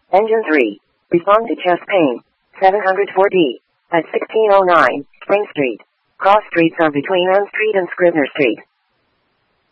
Engine 3. Respond to chest pain. 704D. At 1609 Spring Street. Cross streets are between Ann Street and Scribner Street.